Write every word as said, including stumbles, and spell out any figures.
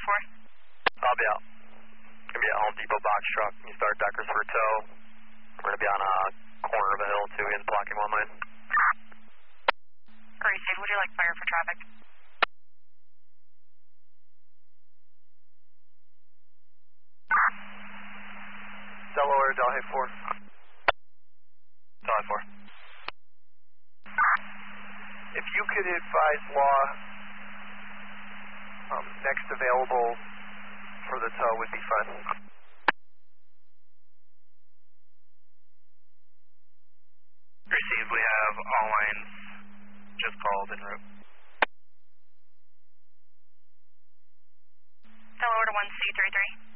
four? I'll be out. Gonna be at Home Depot box truck. You start Deckers for tow. We're gonna be on a corner of a hill too, in blocking one lane. Alright, Steve, would you like fire for traffic? Delaware, Delhay four. Delhay four. If you could advise law, um, next available for the tow would be fine. Received, we have all lines just called en route. Delaware to one C thirty-three.